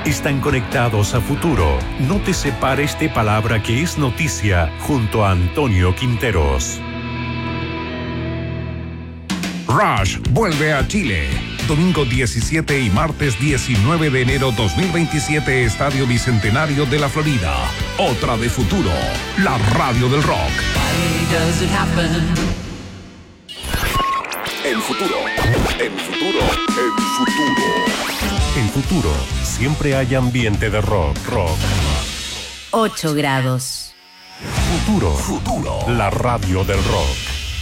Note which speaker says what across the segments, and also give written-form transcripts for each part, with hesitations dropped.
Speaker 1: están conectados a futuro. No te separes de Palabra que es noticia junto a Antonio Quinteros.
Speaker 2: Rush vuelve a Chile. Domingo 17 y martes 19 de enero 2027, Estadio Bicentenario de la Florida. Otra de futuro, la radio del rock.
Speaker 3: En futuro, en futuro, en futuro.
Speaker 1: En futuro, siempre hay ambiente de rock.
Speaker 4: 8 grados.
Speaker 1: Futuro, la radio del rock.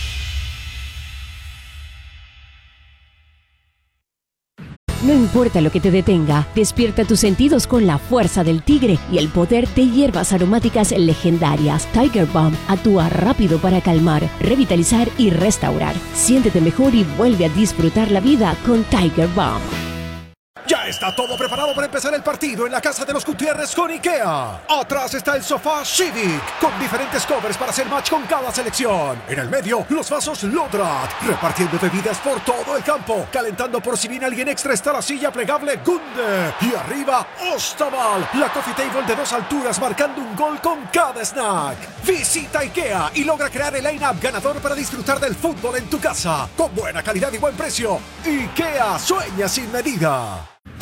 Speaker 5: No importa lo que te detenga, despierta tus sentidos con la fuerza del tigre y el poder de hierbas aromáticas legendarias. Tiger Balm actúa rápido para calmar, revitalizar y restaurar. Siéntete mejor y vuelve a disfrutar la vida con Tiger Balm.
Speaker 6: Ya está todo preparado para empezar el partido en la casa de los Gutiérrez con IKEA. Atrás está el sofá Civic, con diferentes covers para hacer match con cada selección. En el medio, los vasos Lodrat, repartiendo bebidas por todo el campo. Calentando por si viene alguien extra está la silla plegable Gunde. Y arriba, Ostaval, la coffee table de 2 alturas, marcando un gol con cada snack. Visita IKEA y logra crear el line-up ganador para disfrutar del fútbol en tu casa. Con buena calidad y buen precio. IKEA, sueña sin medida.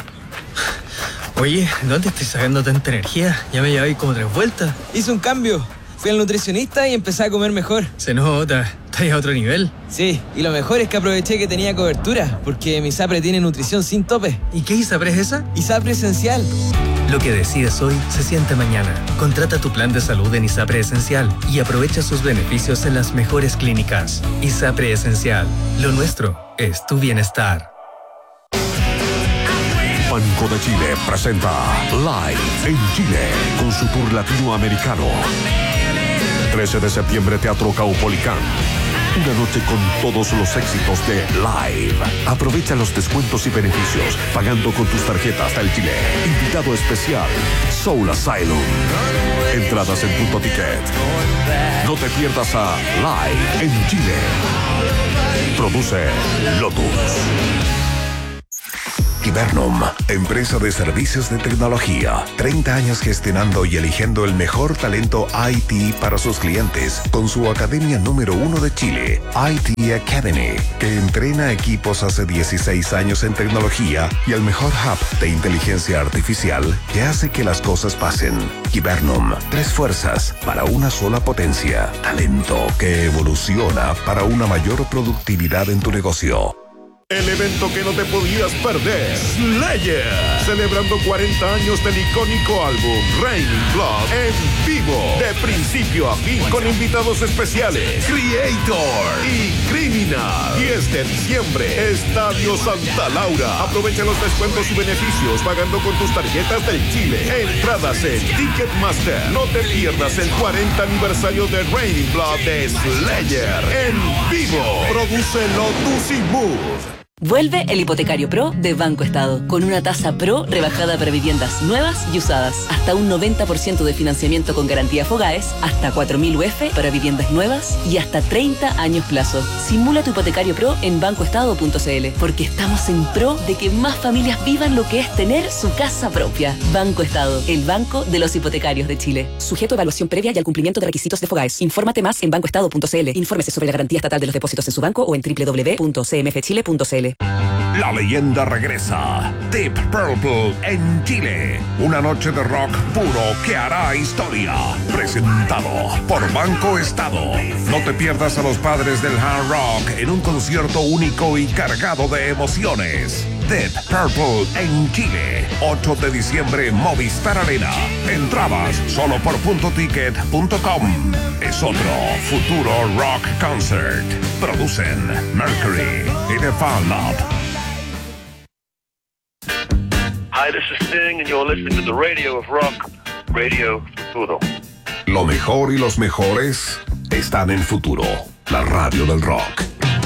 Speaker 7: Oye, ¿dónde estoy sacando tanta energía? Ya me llevé como 3 vueltas.
Speaker 8: Hice un cambio. Fui al nutricionista y empecé a comer mejor.
Speaker 7: Se nota, estás a otro nivel.
Speaker 8: Sí, y lo mejor es que aproveché que tenía cobertura, porque mi ISAPRE tiene nutrición sin tope.
Speaker 7: ¿Y qué ISAPRE es esa?
Speaker 8: ISAPRE Esencial.
Speaker 7: Lo que decides hoy se siente mañana. Contrata tu plan de salud en ISAPRE Esencial y aprovecha sus beneficios en las mejores clínicas. ISAPRE Esencial. Lo nuestro es tu bienestar.
Speaker 3: Banco de Chile presenta Live en Chile con su tour latinoamericano. 13 de septiembre, Teatro Caupolicán. Una noche con todos los éxitos de Live. Aprovecha los descuentos y beneficios pagando con tus tarjetas del Chile. Invitado especial, Soul Asylum. Entradas en Punto Ticket. No te pierdas a Live en Chile. Produce Lotus. Hibernum, empresa de servicios de tecnología. 30 años gestionando y eligiendo el mejor talento IT para sus clientes, con su academia número 1 de Chile, IT Academy, que entrena equipos hace 16 años en tecnología y el mejor hub de inteligencia artificial que hace que las cosas pasen. Hibernum, 3 fuerzas para una sola potencia. Talento que evoluciona para una mayor productividad en tu negocio. El evento que no te podías perder, Slayer, celebrando 40 años del icónico álbum Raining Blood en vivo, de principio a fin, con invitados especiales, Creator y Criminal. 10 de diciembre, Estadio Santa Laura. Aprovecha los descuentos y beneficios pagando con tus tarjetas del Chile. Entradas en Ticketmaster. No te pierdas el 40 aniversario de Raining Blood de Slayer en vivo. Produce Lotus y Mood.
Speaker 4: Vuelve el Hipotecario Pro de Banco Estado, con una tasa Pro rebajada para viviendas nuevas y usadas, hasta un 90% de financiamiento con garantía Fogaes, hasta 4.000 UF para viviendas nuevas y hasta 30 años plazo. Simula tu Hipotecario Pro en bancoestado.cl, porque estamos en pro de que más familias vivan lo que es tener su casa propia. Banco Estado, el banco de los hipotecarios de Chile. Sujeto a evaluación previa y al cumplimiento de requisitos de Fogaes. Infórmate más en bancoestado.cl. Infórmese sobre la garantía estatal de los depósitos en su banco o en www.cmfchile.cl.
Speaker 2: La leyenda regresa. Deep Purple en Chile. Una noche de rock puro que hará historia. Presentado por Banco Estado. No te pierdas a los padres del hard rock en un concierto único y cargado de emociones. Deep Purple en Chile. 8 de diciembre, Movistar Arena. Entradas solo por puntoticket.com. Es otro futuro rock concert. Producen Mercury y The Fan Lab.
Speaker 9: Hi, this is Sting, and you're listening to the Radio of Rock, Radio Futuro.
Speaker 2: Lo mejor y los mejores están en Futuro, la radio del rock.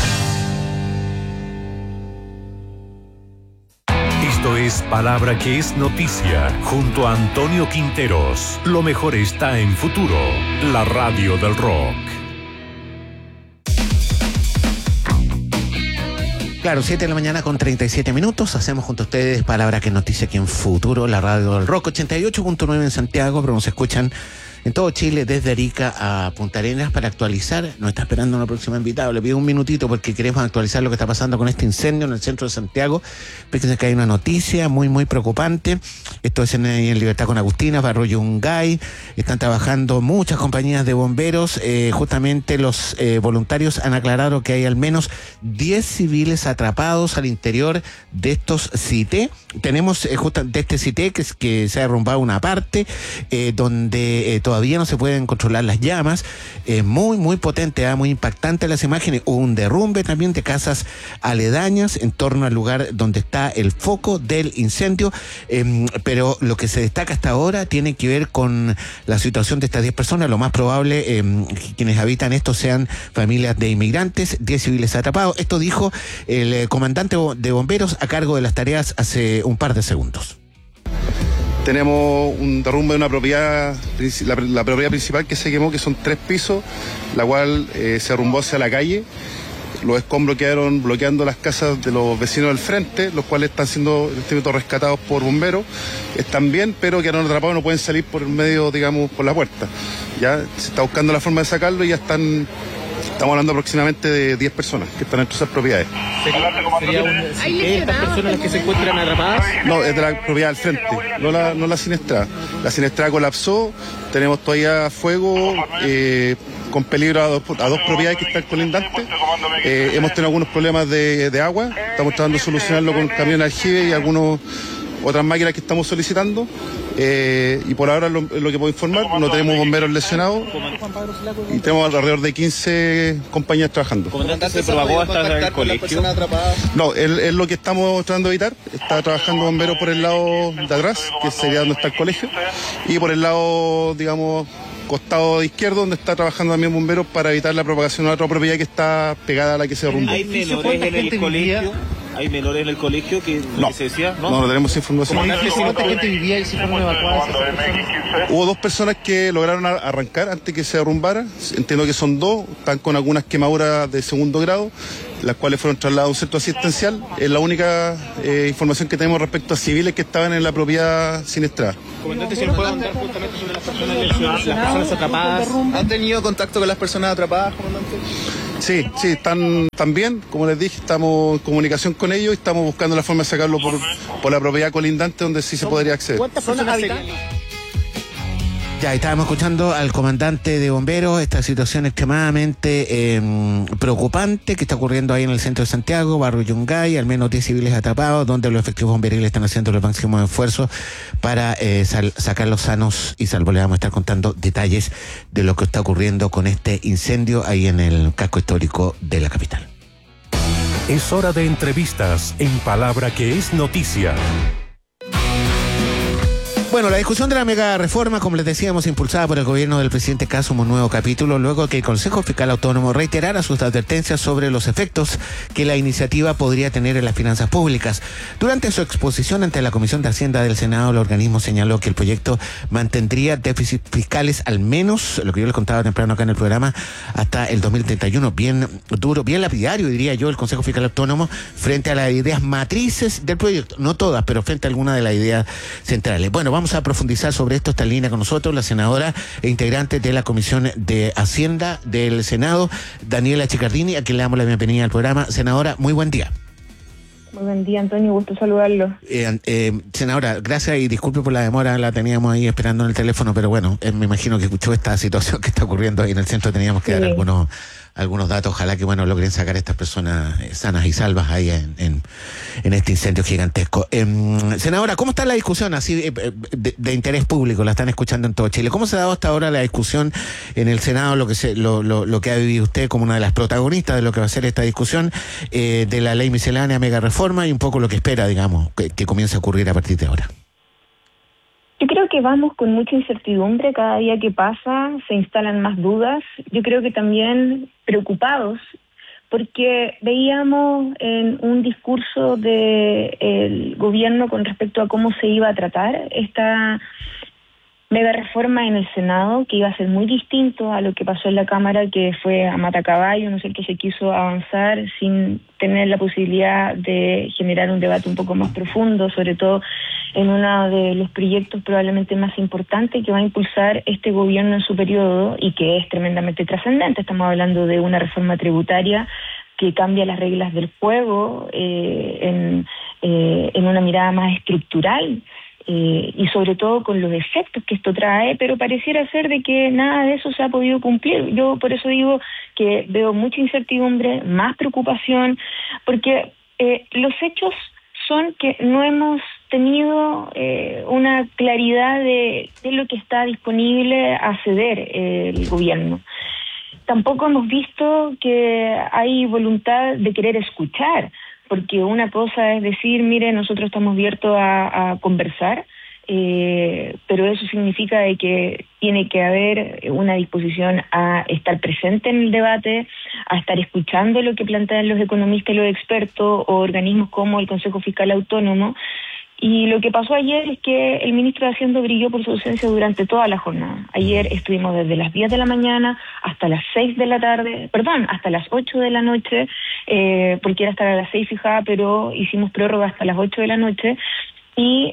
Speaker 1: Esto es Palabra que es noticia, junto a Antonio Quinteros. Lo mejor está en Futuro, la radio del rock.
Speaker 10: Claro, 7 de la mañana con 37 minutos. Hacemos junto a ustedes Palabra que es Noticia aquí en Futuro, la radio del Rock 88.9 en Santiago, pero nos escuchan en todo Chile, desde Arica a Punta Arenas. Para actualizar, nos está esperando una próxima invitada. Le pido un minutito porque queremos actualizar lo que está pasando con este incendio en el centro de Santiago. Fíjense que hay una noticia muy, muy preocupante. Esto es en Libertad con Agustina, Barrio Yungay. Están trabajando muchas compañías de bomberos. Justamente los voluntarios han aclarado que hay al menos 10 civiles atrapados al interior de estos CITE. Tenemos justamente este CITE que se ha derrumbado una parte, donde todavía no se pueden controlar las llamas. Muy, muy potente, muy impactante las imágenes. Hubo un derrumbe también de casas aledañas en torno al lugar donde está el foco del incendio. Pero lo que se destaca hasta ahora tiene que ver con la situación de estas 10 personas. Lo más probable, quienes habitan esto sean familias de inmigrantes, 10 civiles atrapados. Esto dijo el comandante de bomberos a cargo de las tareas hace un par de segundos.
Speaker 11: Tenemos un derrumbe de una propiedad, la propiedad principal que se quemó, que son 3 pisos, la cual se derrumbó hacia la calle. Los escombros quedaron bloqueando las casas de los vecinos del frente, los cuales están siendo rescatados por bomberos. Están bien, pero quedaron atrapados, no pueden salir por el medio, digamos, por la puerta. Ya se está buscando la forma de sacarlo y ya estamos hablando aproximadamente de 10 personas que están en esas propiedades.
Speaker 12: ¿Sería estas personas las que se encuentran atrapadas?
Speaker 11: No, es de la propiedad al frente, no la siniestrada. La siniestrada colapsó, tenemos todavía fuego, con peligro a dos propiedades que están colindantes. Hemos tenido algunos problemas de agua, estamos tratando de solucionarlo con camión aljibe y otras máquinas que estamos solicitando. Y por ahora lo que puedo informar, no tenemos bomberos lesionados y tenemos alrededor de 15 compañías trabajando.
Speaker 12: ¿Comandante, se propagó hasta el colegio?
Speaker 11: No, es lo que estamos tratando de evitar. Está trabajando bomberos por el lado de atrás, que sería donde está el colegio, y por el lado, digamos, costado izquierdo, donde está trabajando también bomberos para evitar la propagación de otra propiedad que está pegada a la que se derrumbó.
Speaker 12: ¿Hay menores en el colegio? ¿Hay menores en el colegio que se decía?
Speaker 11: No tenemos información.
Speaker 12: ¿Cuánta gente vivía y si fueron evacuadas?
Speaker 11: Hubo 2 personas que lograron arrancar antes que se derrumbara. Entiendo que son 2, están con algunas quemaduras de segundo grado, las cuales fueron trasladadas a un centro asistencial. Es la única información que tenemos respecto a civiles que estaban en la propiedad siniestrada.
Speaker 12: Comandante, si nos puede contar justamente sobre las personas lesionadas, las personas atrapadas.
Speaker 13: ¿Han tenido contacto con las personas atrapadas, comandante?
Speaker 11: Sí, están bien. Como les dije, estamos en comunicación con ellos y estamos buscando la forma de sacarlo por la propiedad colindante donde sí se podría acceder.
Speaker 12: ¿Cuántas personas habitan?
Speaker 10: Ya estábamos escuchando al comandante de bomberos, esta situación extremadamente preocupante que está ocurriendo ahí en el centro de Santiago, Barrio Yungay, al menos 10 civiles atrapados, donde los efectivos bomberiles están haciendo los máximos esfuerzos para sacarlos sanos y salvos. Le vamos a estar contando detalles de lo que está ocurriendo con este incendio ahí en el casco histórico de la capital.
Speaker 1: Es hora de entrevistas en Palabra que es Noticia.
Speaker 10: Bueno, la discusión de la mega reforma, como les decíamos, impulsada por el gobierno del presidente Kast, suma un nuevo capítulo luego que el Consejo Fiscal Autónomo reiterara sus advertencias sobre los efectos que la iniciativa podría tener en las finanzas públicas. Durante su exposición ante la Comisión de Hacienda del Senado, el organismo señaló que el proyecto mantendría déficits fiscales al menos, lo que yo les contaba temprano acá en el programa, hasta el 2031. Bien duro, bien lapidario, diría yo, el Consejo Fiscal Autónomo frente a las ideas matrices del proyecto. No todas, pero frente a algunas de las ideas centrales. Bueno, vamos a profundizar sobre esto. Está en línea con nosotros la senadora e integrante de la Comisión de Hacienda del Senado, Daniela Chicardini, a quien le damos la bienvenida al programa. Senadora, muy buen día.
Speaker 14: Muy buen día, Antonio, gusto saludarlo.
Speaker 10: Senadora, gracias y disculpe por la demora, la teníamos ahí esperando en el teléfono, pero bueno, me imagino que escuchó esta situación que está ocurriendo ahí en el centro, teníamos que dar algunos datos, ojalá que logren sacar a estas personas sanas y salvas ahí en este incendio gigantesco. Senadora, ¿cómo está la discusión así de interés público? La están escuchando en todo Chile. ¿Cómo se ha dado hasta ahora la discusión en el Senado, lo que ha vivido usted como una de las protagonistas de lo que va a ser esta discusión de la ley miscelánea, mega reforma y un poco lo que espera, digamos, que comience a ocurrir a partir de ahora?
Speaker 14: Yo creo que vamos con mucha incertidumbre, cada día que pasa se instalan más dudas, yo creo que también preocupados, porque veíamos en un discurso del gobierno con respecto a cómo se iba a tratar mega reforma en el Senado, que iba a ser muy distinto a lo que pasó en la Cámara, que fue a matacaballo, ¿no es cierto? Se quiso avanzar sin tener la posibilidad de generar un debate un poco más profundo, sobre todo en uno de los proyectos probablemente más importantes que va a impulsar este gobierno en su periodo y que es tremendamente trascendente. Estamos hablando de una reforma tributaria que cambia las reglas del juego en una mirada más estructural, y sobre todo con los efectos que esto trae, pero pareciera ser de que nada de eso se ha podido cumplir. Yo por eso digo que veo mucha incertidumbre, más preocupación, porque los hechos son que no hemos tenido una claridad de lo que está disponible a ceder el gobierno. Tampoco hemos visto que hay voluntad de querer escuchar, porque una cosa es decir, mire, nosotros estamos abiertos a conversar, pero eso significa de que tiene que haber una disposición a estar presente en el debate, a estar escuchando lo que plantean los economistas y los expertos o organismos como el Consejo Fiscal Autónomo. Y lo que pasó ayer es que el ministro de Hacienda brilló por su ausencia durante toda la jornada. Ayer estuvimos desde las 10 de la mañana hasta las 6 de la tarde, hasta las 8 de la noche, porque era hasta las 6 fijada, pero hicimos prórroga hasta las 8 de la noche, y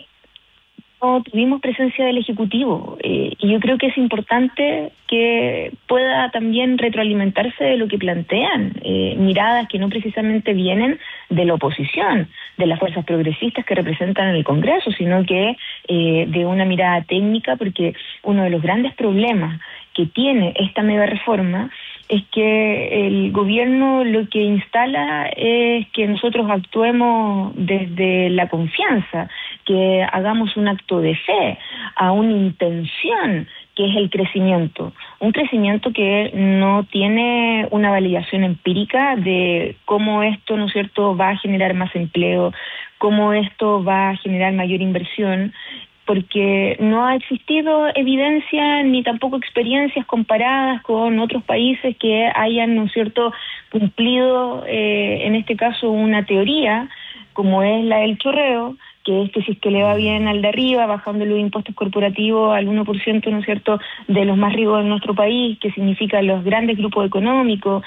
Speaker 14: no tuvimos presencia del Ejecutivo. Y yo creo que es importante que pueda también retroalimentarse de lo que plantean, miradas que no precisamente vienen de la oposición, de las fuerzas progresistas que representan en el Congreso, sino que de una mirada técnica, porque uno de los grandes problemas que tiene esta mega reforma es que el gobierno lo que instala es que nosotros actuemos desde la confianza, que hagamos un acto de fe, a una intención que es el crecimiento. Un crecimiento que no tiene una validación empírica de cómo esto, ¿no es cierto?, va a generar más empleo, cómo esto va a generar mayor inversión, porque no ha existido evidencia ni tampoco experiencias comparadas con otros países que hayan, ¿no es cierto?, cumplido, en este caso, una teoría como es la del chorreo, que es que si es que le va bien al de arriba, bajando los impuestos corporativos al 1%, ¿no es cierto?, de los más ricos de nuestro país, que significa los grandes grupos económicos,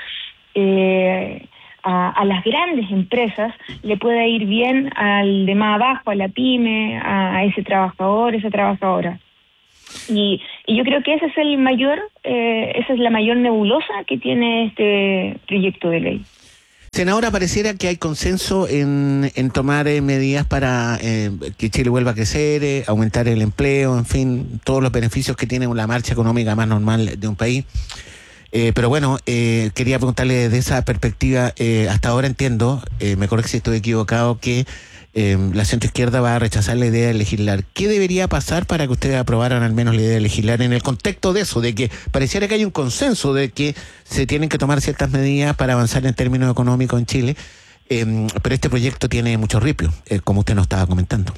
Speaker 14: a las grandes empresas le puede ir bien al de más abajo, a la pyme, a ese trabajador, esa trabajadora. Y yo creo que ese es esa es la mayor nebulosa que tiene este proyecto de ley.
Speaker 10: Senadora, pareciera que hay consenso en tomar medidas para que Chile vuelva a crecer, aumentar el empleo, en fin, todos los beneficios que tiene la marcha económica más normal de un país. Pero bueno, quería preguntarle desde esa perspectiva, hasta ahora entiendo, me corrige si estoy equivocado, que la centroizquierda va a rechazar la idea de legislar. ¿Qué debería pasar para que ustedes aprobaran al menos la idea de legislar en el contexto de eso, de que pareciera que hay un consenso de que se tienen que tomar ciertas medidas para avanzar en términos económicos en Chile, pero este proyecto tiene mucho ripio, como usted nos estaba comentando?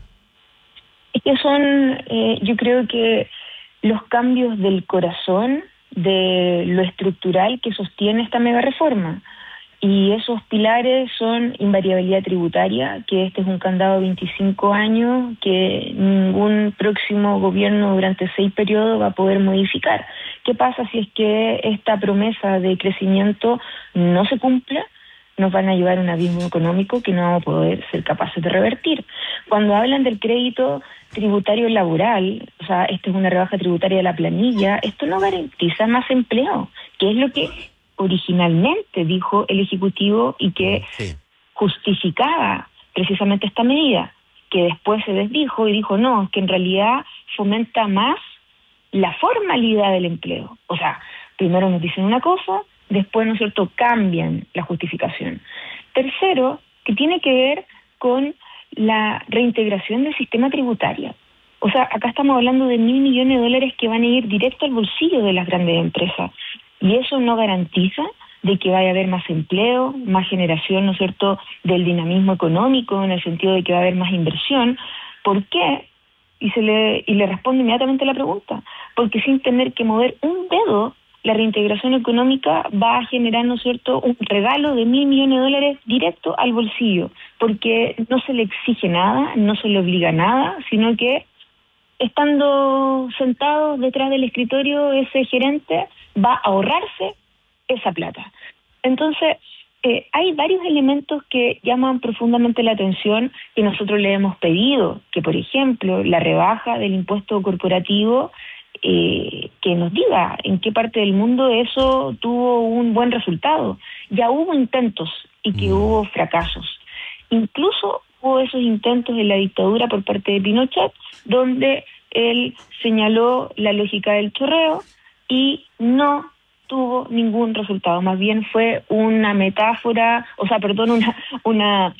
Speaker 14: Es que son, yo creo que los cambios del corazón de lo estructural que sostiene esta mega reforma. Y esos pilares son invariabilidad tributaria, que este es un candado de 25 años que ningún próximo gobierno durante 6 periodos va a poder modificar. ¿Qué pasa si es que esta promesa de crecimiento no se cumple? Nos van a llevar a un abismo económico que no vamos a poder ser capaces de revertir. Cuando hablan del crédito tributario laboral, o sea, esta es una rebaja tributaria de la planilla, esto no garantiza más empleo, que es lo que originalmente dijo el Ejecutivo y que justificaba precisamente esta medida, que después se desdijo y dijo no, que en realidad fomenta más la formalidad del empleo. O sea, primero nos dicen una cosa, después, ¿no es cierto?, cambian la justificación. Tercero, que tiene que ver con la reintegración del sistema tributario. O sea, acá estamos hablando de $1.000 millones que van a ir directo al bolsillo de las grandes empresas. Y eso no garantiza de que vaya a haber más empleo, más generación, ¿no es cierto?, del dinamismo económico, en el sentido de que va a haber más inversión. ¿Por qué? Y le respondo inmediatamente la pregunta. Porque sin tener que mover un dedo, la reintegración económica va a generar, ¿no es cierto?, un regalo de $1.000 millones directo al bolsillo, porque no se le exige nada, no se le obliga nada, sino que estando sentado detrás del escritorio, ese gerente va a ahorrarse esa plata. Entonces, hay varios elementos que llaman profundamente la atención que nosotros le hemos pedido, que por ejemplo la rebaja del impuesto corporativo, que nos diga en qué parte del mundo eso tuvo un buen resultado. Ya hubo intentos y que hubo fracasos. Incluso hubo esos intentos en la dictadura por parte de Pinochet, donde él señaló la lógica del chorreo y no tuvo ningún resultado, más bien fue una metáfora, una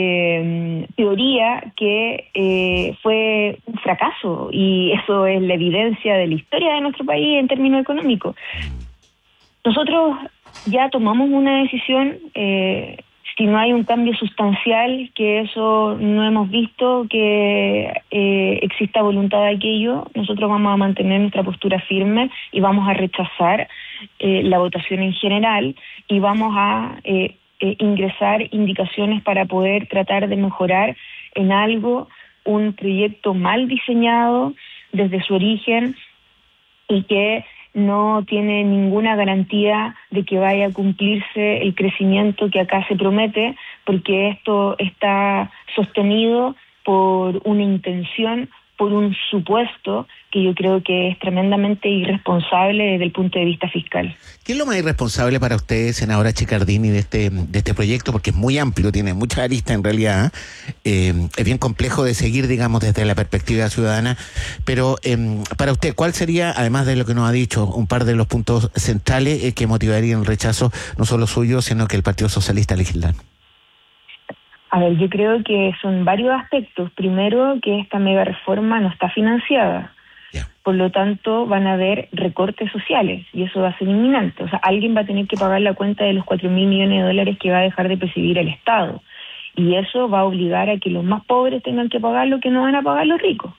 Speaker 14: teoría que fue un fracaso, y eso es la evidencia de la historia de nuestro país en términos económicos. Nosotros ya tomamos una decisión, si no hay un cambio sustancial, que eso no hemos visto que exista voluntad de aquello, nosotros vamos a mantener nuestra postura firme y vamos a rechazar la votación en general, y vamos a ingresar indicaciones para poder tratar de mejorar en algo un proyecto mal diseñado desde su origen y que no tiene ninguna garantía de que vaya a cumplirse el crecimiento que acá se promete, porque esto está sostenido por una intención, por un supuesto que yo creo que es tremendamente irresponsable desde el punto de vista fiscal.
Speaker 10: ¿Qué es lo más irresponsable para usted, senadora Chiccardini, de este proyecto? Porque es muy amplio, tiene mucha arista en realidad, es bien complejo de seguir, digamos, desde la perspectiva ciudadana, pero para usted, ¿cuál sería, además de lo que nos ha dicho, un par de los puntos centrales que motivarían el rechazo, no solo suyo, sino que el Partido Socialista legislar?
Speaker 14: A ver, yo creo que son varios aspectos. Primero, que esta mega reforma no está financiada. Por lo tanto, van a haber recortes sociales y eso va a ser inminente. O sea, alguien va a tener que pagar la cuenta de los 4.000 millones de dólares que va a dejar de percibir el Estado. Y eso va a obligar a que los más pobres tengan que pagar lo que no van a pagar los ricos.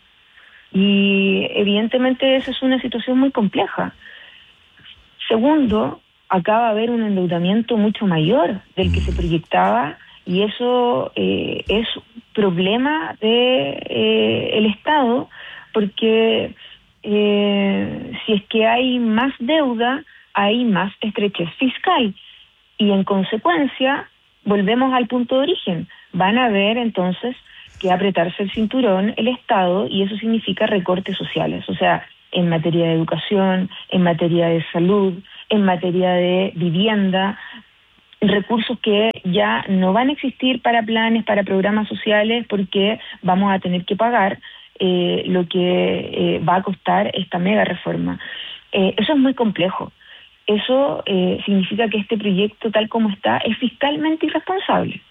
Speaker 14: Y evidentemente esa es una situación muy compleja. Segundo, acá va a haber un endeudamiento mucho mayor del que se proyectaba, y eso es un problema de el Estado, porque si es que hay más deuda, hay más estrechez fiscal, y en consecuencia volvemos al punto de origen. Van a haber entonces que apretarse el cinturón el Estado, y eso significa recortes sociales, o sea, en materia de educación, en materia de salud, en materia de vivienda, recursos que ya no van a existir para planes, para programas sociales, porque vamos a tener que pagar lo que va a costar esta mega reforma. Eso es muy complejo. Eso significa que este proyecto, tal como está, es fiscalmente irresponsable.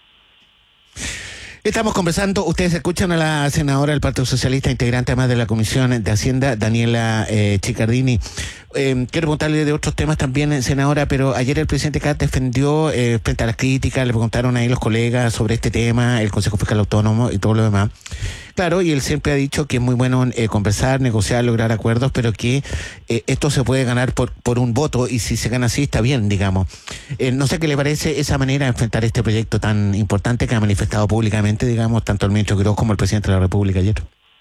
Speaker 10: Estamos conversando, ustedes escuchan a la senadora del Partido Socialista, integrante además de la Comisión de Hacienda, Daniela Chiccardini. Quiero preguntarle de otros temas también, senadora, pero ayer el presidente Kast defendió frente a las críticas, le preguntaron ahí los colegas sobre este tema, el Consejo Fiscal Autónomo y todo lo demás. Claro, y él siempre ha dicho que es muy bueno conversar, negociar, lograr acuerdos, pero que esto se puede ganar por un voto, y si se gana así está bien, digamos. No sé qué le parece esa manera de enfrentar este proyecto tan importante que ha manifestado públicamente, digamos, tanto el ministro Quiroz como el presidente de la República ayer.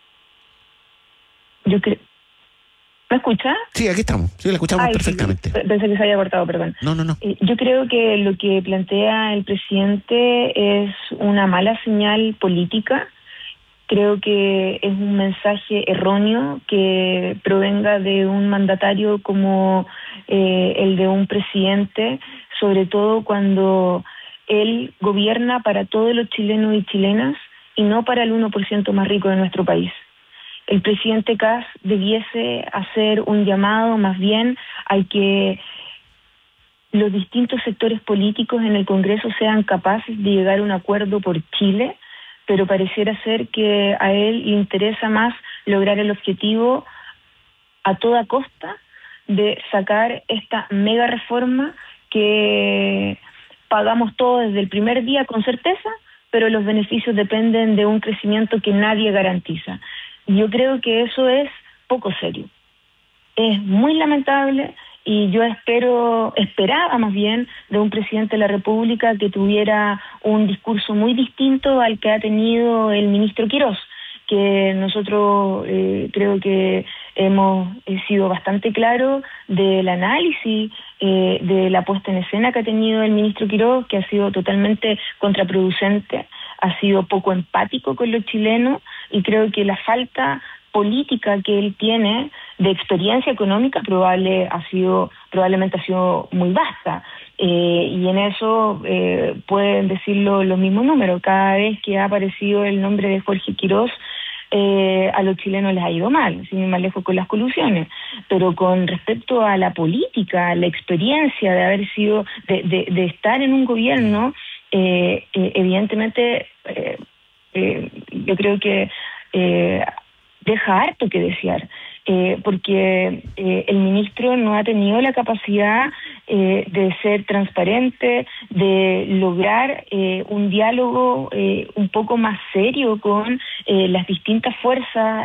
Speaker 14: Yo creo... ¿Me escucha?
Speaker 10: Sí, aquí estamos. Sí, la escuchamos perfectamente.
Speaker 14: Sí, pensé que se había cortado, perdón.
Speaker 10: No.
Speaker 14: Yo creo que lo que plantea el presidente es una mala señal política. Creo que es un mensaje erróneo que provenga de un mandatario como el de un presidente, sobre todo cuando él gobierna para todos los chilenos y chilenas y no para el 1% más rico de nuestro país. El presidente Kast debiese hacer un llamado más bien a que los distintos sectores políticos en el Congreso sean capaces de llegar a un acuerdo por Chile, pero pareciera ser que a él le interesa más lograr el objetivo a toda costa de sacar esta mega reforma que pagamos todos desde el primer día con certeza, pero los beneficios dependen de un crecimiento que nadie garantiza. Yo creo que eso es poco serio. Es muy lamentable, y yo esperaba más bien de un presidente de la República que tuviera un discurso muy distinto al que ha tenido el ministro Quiroz, que nosotros creo que hemos sido bastante claros del análisis de la puesta en escena que ha tenido el ministro Quiroz, que ha sido totalmente contraproducente, ha sido poco empático con los chilenos, y creo que la falta política que él tiene de experiencia económica probablemente ha sido muy vasta. Y en eso pueden decirlo los mismos números. Cada vez que ha aparecido el nombre de Jorge Quiroz, a los chilenos les ha ido mal, sin ir más lejos con las colusiones. Pero con respecto a la política, la experiencia de haber sido, de estar en un gobierno, evidentemente yo creo que deja harto que desear, porque el ministro no ha tenido la capacidad de ser transparente, de lograr un diálogo un poco más serio con las distintas fuerzas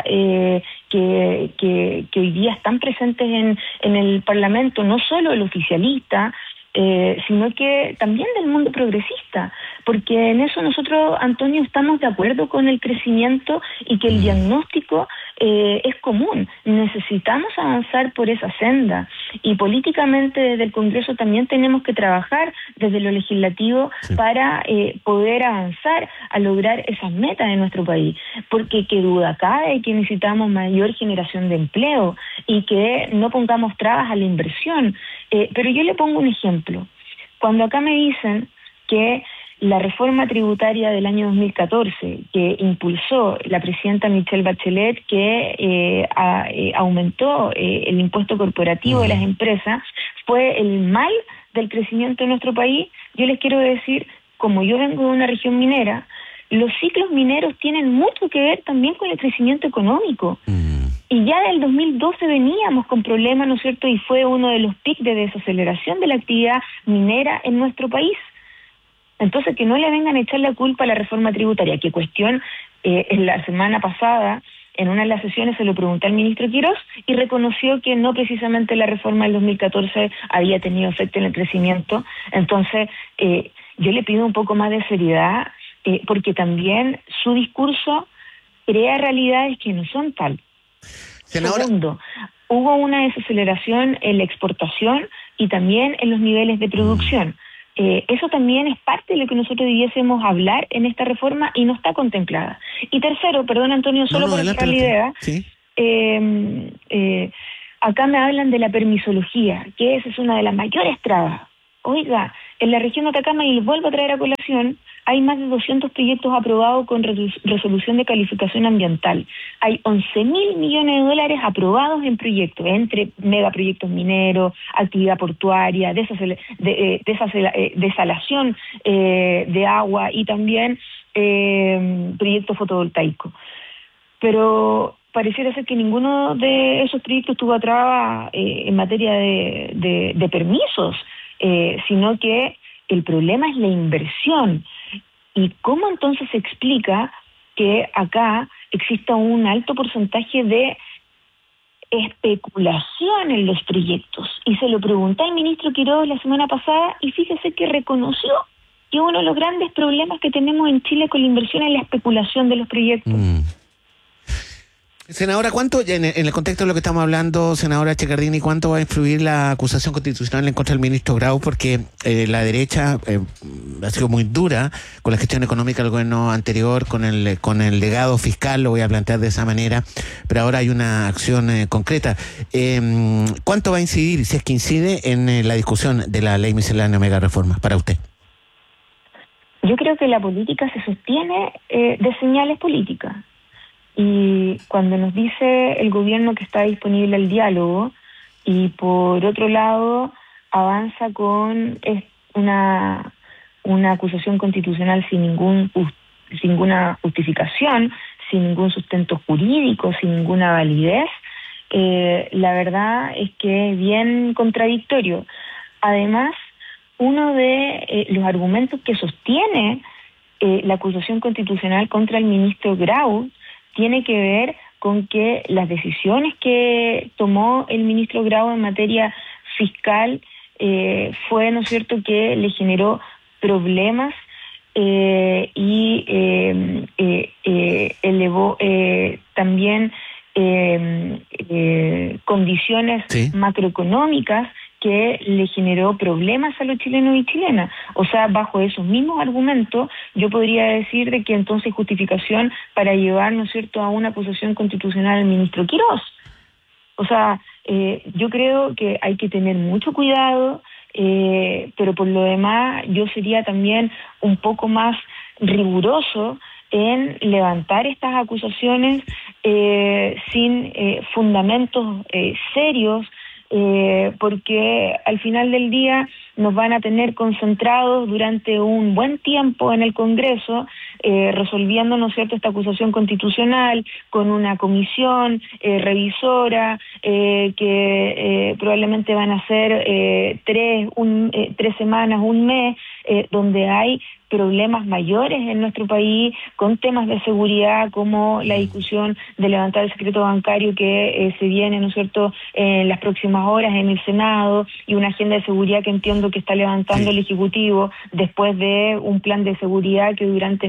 Speaker 14: que hoy día están presentes en el Parlamento, no solo el oficialista, sino que también del mundo progresista, porque en eso nosotros, Antonio, estamos de acuerdo con el crecimiento y que el diagnóstico es común. Necesitamos avanzar por esa senda, y políticamente desde el Congreso también tenemos que trabajar desde lo legislativo para poder avanzar a lograr esas metas de nuestro país, porque qué duda cabe que necesitamos mayor generación de empleo y que no pongamos trabas a la inversión. Pero yo le pongo un ejemplo. Cuando acá me dicen que la reforma tributaria del año 2014, que impulsó la presidenta Michelle Bachelet, que aumentó el impuesto corporativo de las empresas, fue el mal del crecimiento de nuestro país, yo les quiero decir, como yo vengo de una región minera, los ciclos mineros tienen mucho que ver también con el crecimiento económico. Y ya del 2012 veníamos con problemas, ¿no es cierto? Y fue uno de los picos de desaceleración de la actividad minera en nuestro país. Entonces, que no le vengan a echar la culpa a la reforma tributaria, que cuestión, la semana pasada, en una de las sesiones se lo pregunté al ministro Quiroz y reconoció que no precisamente la reforma del 2014 había tenido efecto en el crecimiento. Entonces, yo le pido un poco más de seriedad, porque también su discurso crea realidades que no son tal. Segundo, hubo una desaceleración en la exportación y también en los niveles de producción. Eso también es parte de lo que nosotros debiésemos hablar en esta reforma y no está contemplada. Y tercero, perdón Antonio, solo por cerrar la idea, acá me hablan de la permisología, que esa es una de las mayores trabas. Oiga, en la región de Atacama, y les vuelvo a traer a colación, hay más de 200 proyectos aprobados con resolución de calificación ambiental. Hay 11.000 millones de dólares aprobados en proyectos, entre megaproyectos mineros, actividad portuaria, desalación de agua y también proyectos fotovoltaicos. Pero pareciera ser que ninguno de esos proyectos tuvo traba en materia de permisos, sino que el problema es la inversión. ¿Y cómo entonces se explica que acá exista un alto porcentaje de especulación en los proyectos? Y se lo pregunté al ministro Quiroz la semana pasada y fíjese que reconoció que uno de los grandes problemas que tenemos en Chile con la inversión es la especulación de los proyectos.
Speaker 10: Senadora, ¿cuánto, en el contexto de lo que estamos hablando, senadora Checardini, cuánto va a influir la acusación constitucional en contra del ministro Grau? Porque la derecha ha sido muy dura con la gestión económica del gobierno anterior, con el legado fiscal, lo voy a plantear de esa manera, pero ahora hay una acción concreta. ¿Cuánto va a incidir, si es que incide, en la discusión de la ley miscelánea mega reforma para usted?
Speaker 14: Yo creo que la política se sostiene de señales políticas. Y cuando nos dice el gobierno que está disponible al diálogo y por otro lado avanza con una acusación constitucional sin ninguna justificación, sin ningún sustento jurídico, sin ninguna validez, la verdad es que es bien contradictorio. Además, uno de los argumentos que sostiene la acusación constitucional contra el ministro Grau tiene que ver con que las decisiones que tomó el ministro Grau en materia fiscal fue, ¿no es cierto?, que le generó problemas y elevó también condiciones macroeconómicas que le generó problemas a los chilenos y chilenas. O sea, bajo esos mismos argumentos, yo podría decir de que entonces hay justificación para llevar, ¿no es cierto?, a una acusación constitucional al ministro Quirós. O sea, yo creo que hay que tener mucho cuidado, pero por lo demás yo sería también un poco más riguroso en levantar estas acusaciones sin fundamentos serios, porque al final del día nos van a tener concentrados durante un buen tiempo en el Congreso, resolviendo, ¿no es cierto?, esta acusación constitucional con una comisión revisora que probablemente van a ser 3 semanas, un mes, donde hay problemas mayores en nuestro país con temas de seguridad como la discusión de levantar el secreto bancario que se viene, ¿no es cierto?, en las próximas horas en el Senado, y una agenda de seguridad que entiendo que está levantando el Ejecutivo después de un plan de seguridad que durante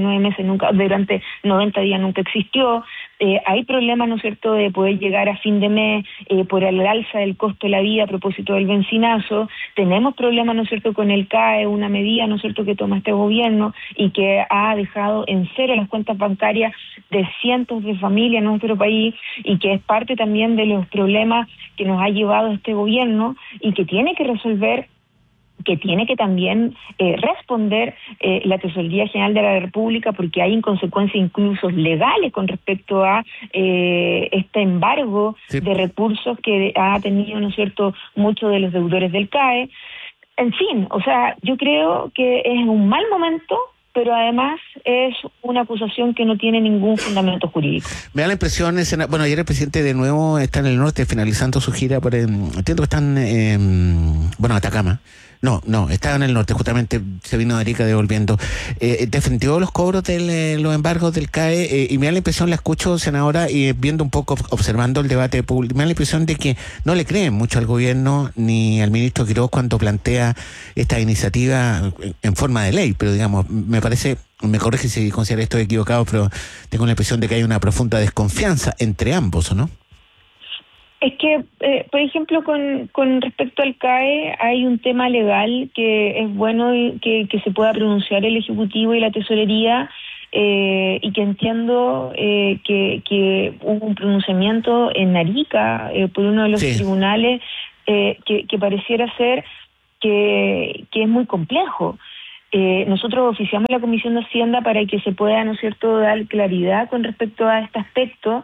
Speaker 14: 90 días nunca existió. Hay problemas, ¿no es cierto?, de poder llegar a fin de mes por el alza del costo de la vida a propósito del bencinazo. Tenemos problemas, ¿no es cierto?, con el CAE, una medida, ¿no es cierto?, que toma este gobierno y que ha dejado en cero las cuentas bancarias de cientos de familias en nuestro país, y que es parte también de los problemas que nos ha llevado este gobierno y que tiene que resolver, que tiene que también responder la Tesorería General de la República, porque hay inconsecuencias incluso legales con respecto a este embargo de recursos que ha tenido, ¿no es cierto?, muchos de los deudores del CAE. En fin, o sea, yo creo que es un mal momento, pero además es una acusación que no tiene ningún fundamento jurídico.
Speaker 10: Me da la impresión, bueno, ayer el presidente de nuevo está en el norte finalizando su gira por, entiendo que están, Atacama. No, estaba en el norte, justamente se vino de Arica devolviendo. Defendió los cobros de los embargos del CAE, y me da la impresión, la escucho, senadora, y viendo un poco, observando el debate público, me da la impresión de que no le creen mucho al gobierno ni al ministro Quirós cuando plantea esta iniciativa en forma de ley, pero digamos, me parece, me corrige si considero esto equivocado, pero tengo la impresión de que hay una profunda desconfianza entre ambos, ¿o no?
Speaker 14: Es que, por ejemplo, con respecto al CAE, hay un tema legal que es bueno que se pueda pronunciar el Ejecutivo y la Tesorería, y que entiendo que hubo un pronunciamiento en Arica por uno de los tribunales que pareciera ser que es muy complejo. Nosotros oficiamos la Comisión de Hacienda para que se pueda, ¿no es cierto?, dar claridad con respecto a este aspecto,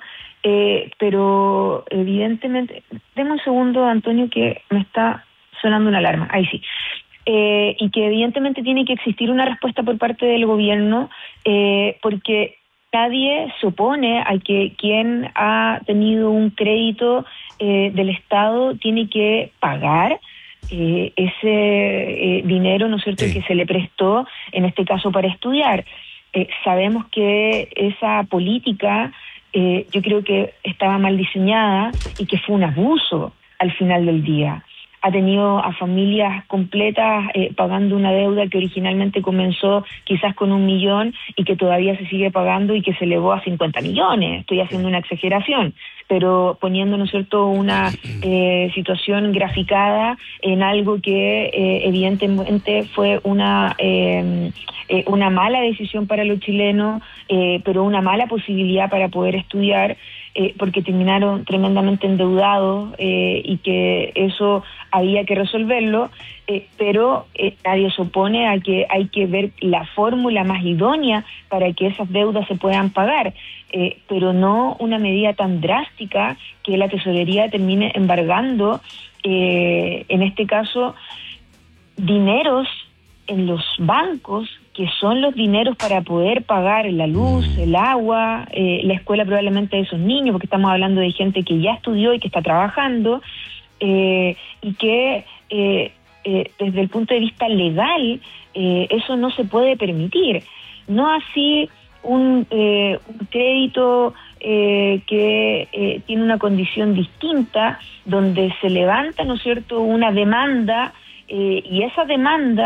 Speaker 14: pero evidentemente, deme un segundo, Antonio, que me está sonando una alarma, ahí sí, y que evidentemente tiene que existir una respuesta por parte del gobierno, porque nadie se opone a que quien ha tenido un crédito del Estado tiene que pagar ese dinero, ¿no es cierto?, que se le prestó, en este caso para estudiar. Sabemos que esa política yo creo que estaba mal diseñada y que fue un abuso al final del día. Ha tenido a familias completas pagando una deuda que originalmente comenzó quizás con 1 millón y que todavía se sigue pagando y que se elevó a 50 millones. Estoy haciendo una exageración, pero poniendo, ¿no es cierto?, una situación graficada en algo que evidentemente fue una mala decisión para los chilenos, pero una mala posibilidad para poder estudiar, porque terminaron tremendamente endeudados, y que eso había que resolverlo, pero nadie se opone a que hay que ver la fórmula más idónea para que esas deudas se puedan pagar, pero no una medida tan drástica que la Tesorería termine embargando, en este caso, dineros en los bancos, que son los dineros para poder pagar la luz, el agua, la escuela probablemente de esos niños, porque estamos hablando de gente que ya estudió y que está trabajando, y que desde el punto de vista legal eso no se puede permitir. No así un crédito que tiene una condición distinta, donde se levanta, ¿no es cierto?, una demanda, y esa demanda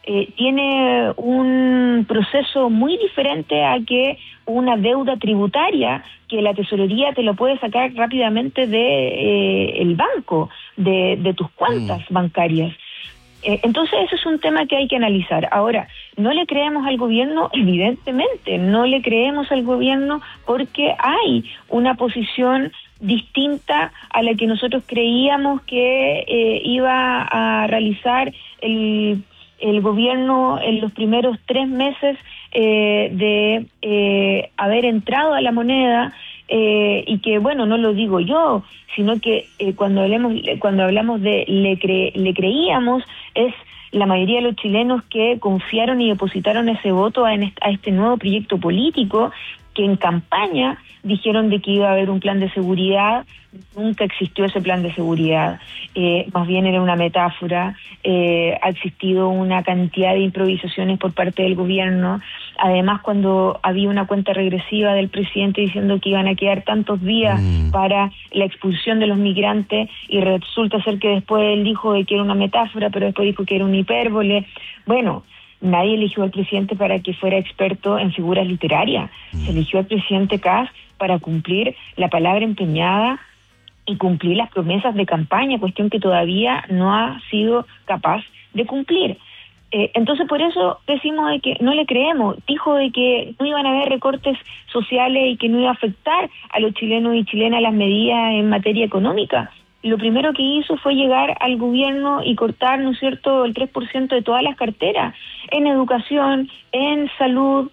Speaker 14: tiene un proceso muy diferente a que una deuda tributaria que la tesorería te lo puede sacar rápidamente de el banco, de tus cuentas bancarias. Entonces ese es un tema que hay que analizar. Ahora, no le creemos al gobierno, evidentemente, no le creemos al gobierno porque hay una posición distinta a la que nosotros creíamos que iba a realizar el gobierno en los primeros 3 meses de haber entrado a la moneda, y que, bueno, no lo digo yo, sino que cuando hablamos de le creíamos, es la mayoría de los chilenos que confiaron y depositaron ese voto a este nuevo proyecto político, que en campaña dijeron de que iba a haber un plan de seguridad. Nunca existió ese plan de seguridad, más bien era una metáfora. Ha existido una cantidad de improvisaciones por parte del gobierno. Además, cuando había una cuenta regresiva del presidente diciendo que iban a quedar tantos días para la expulsión de los migrantes, y resulta ser que después él dijo de que era una metáfora, pero después dijo que era una hipérbole. Bueno, nadie eligió al presidente para que fuera experto en figuras literarias. Se eligió al presidente Kast para cumplir la palabra empeñada y cumplir las promesas de campaña, cuestión que todavía no ha sido capaz de cumplir. Entonces, por eso decimos de que no le creemos. Dijo de que no iban a haber recortes sociales y que no iba a afectar a los chilenos y chilenas las medidas en materia económica. Lo primero que hizo fue llegar al gobierno y cortar, ¿no es cierto?, el 3% de todas las carteras, en educación, en salud,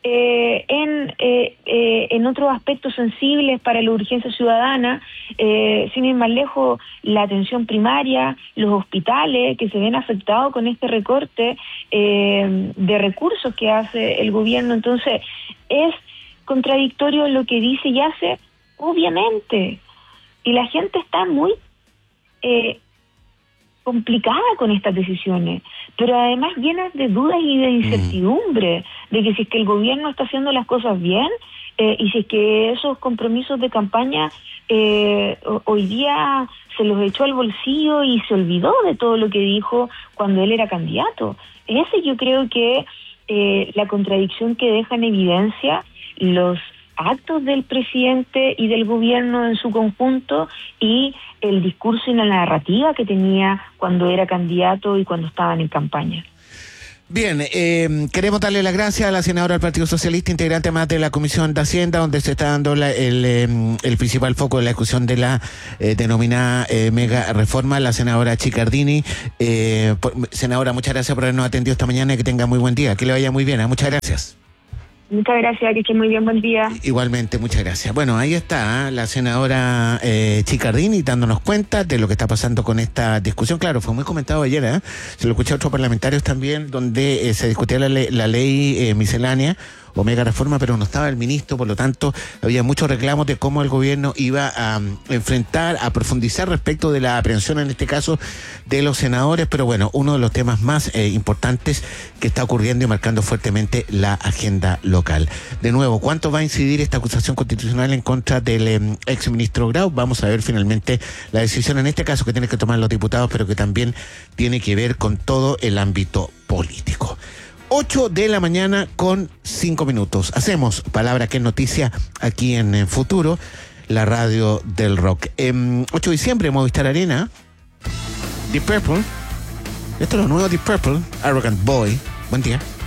Speaker 14: en otros aspectos sensibles para la urgencia ciudadana, sin ir más lejos, la atención primaria, los hospitales que se ven afectados con este recorte de recursos que hace el gobierno. Entonces, es contradictorio lo que dice y hace, obviamente. Y la gente está muy complicada con estas decisiones, pero además llenas de dudas y de incertidumbre, de que si es que el gobierno está haciendo las cosas bien, y si es que esos compromisos de campaña hoy día se los echó al bolsillo y se olvidó de todo lo que dijo cuando él era candidato. Ese yo creo que la contradicción que deja en evidencia los actos del presidente y del gobierno en su conjunto, y el discurso y la narrativa que tenía cuando era candidato y cuando estaban en campaña.
Speaker 10: Bien, queremos darle las gracias a la senadora del Partido Socialista, integrante más de la Comisión de Hacienda, donde se está dando el principal foco de la discusión de la denominada mega reforma, la senadora Chiccardini. Senadora, muchas gracias por habernos atendido esta mañana y que tenga muy buen día. Que le vaya muy bien, muchas gracias.
Speaker 14: Muchas gracias, que esté muy bien, buen día.
Speaker 10: Igualmente, muchas gracias. Bueno, ahí está la senadora Chiccardini dándonos cuenta de lo que está pasando con esta discusión. Claro, fue muy comentado ayer, se lo escuché a otros parlamentarios también, donde se discutía la ley miscelánea o mega reforma, pero no estaba el ministro, por lo tanto había muchos reclamos de cómo el gobierno iba a enfrentar, a profundizar respecto de la aprehensión, en este caso, de los senadores. Pero bueno, uno de los temas más importantes que está ocurriendo y marcando fuertemente la agenda local. De nuevo, ¿cuánto va a incidir esta acusación constitucional en contra del exministro Grau? Vamos a ver finalmente la decisión, en este caso, que tienen que tomar los diputados, pero que también tiene que ver con todo el ámbito político. 8 de la mañana con 5 minutos. Hacemos Palabra que es Noticia aquí en Futuro, la radio del rock. 8 de diciembre, Movistar Arena, Deep Purple. Esto es lo nuevo Deep Purple, Arrogant Boy. Buen día.